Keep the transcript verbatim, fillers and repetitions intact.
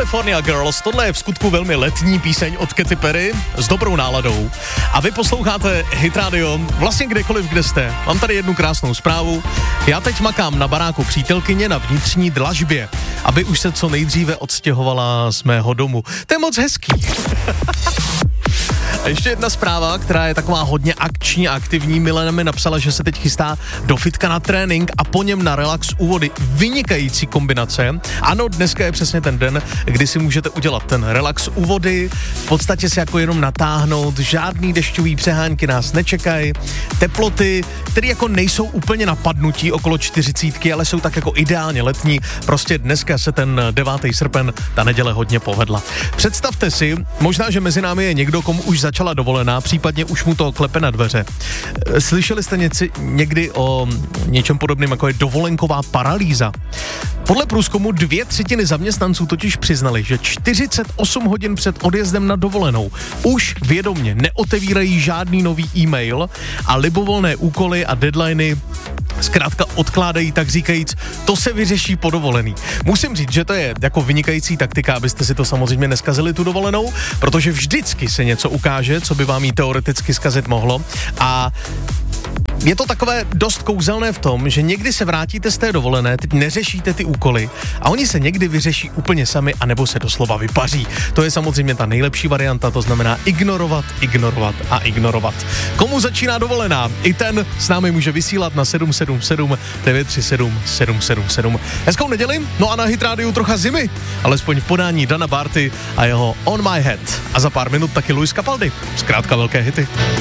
California Girls, tohle je v skutku velmi letní píseň od Katy Perry s dobrou náladou. A vy posloucháte Hit Radio vlastně kdekoliv, kde jste. Mám tady jednu krásnou zprávu. Já teď makám na baráku přítelkyně na vnitřní dlažbě, aby už se co nejdříve odstěhovala z mého domu. To je moc hezký. A ještě jedna zpráva, která je taková hodně akční a aktivní. Milena mi napsala, že se teď chystá do fitka na trénink a po něm na relax u vody. Vynikající kombinace. Ano, dneska je přesně ten den, kdy si můžete udělat ten relax u vody, v podstatě si jako jenom natáhnout, žádný dešťový přehánky nás nečekají, teploty, které jako nejsou úplně na padnutí okolo čtyřicítky, ale jsou tak jako ideálně letní. Prostě dneska se ten devátý srpen, ta neděle hodně povedla. Představte si, možná, že mezi námi je někdo, komu už začala dovolená, případně už mu to klepe na dveře. Slyšeli jste něci, někdy o něčem podobném, jako je dovolenková paralýza? Podle průzkumu dvě třetiny zaměstnanců totiž přiznali, že čtyřicet osm hodin před odjezdem na dovolenou už vědomě neotevírají žádný nový e-mail a libovolné úkoly a deadliny zkrátka odkládají, tak říkajíc, to se vyřeší po dovolený. Musím říct, že to je jako vynikající taktika, abyste si to samozřejmě neskazili tu dovolenou, protože vždycky se něco ukáže, co by vám jí teoreticky zkazit mohlo a je to takové dost kouzelné v tom, že někdy se vrátíte z té dovolené, teď neřešíte ty úkoly a oni se někdy vyřeší úplně sami anebo se doslova vypaří. To je samozřejmě ta nejlepší varianta, to znamená ignorovat, ignorovat a ignorovat. Komu začíná dovolená? I ten s námi může vysílat na sedm sedm sedm devět tři sedm sedm sedm sedm. Hezkou neděli, no a na Hit Rádiu trocha zimy, alespoň v podání Dana Barty a jeho On My Head. A za pár minut taky Luis Capaldi. Zkrátka velké hity.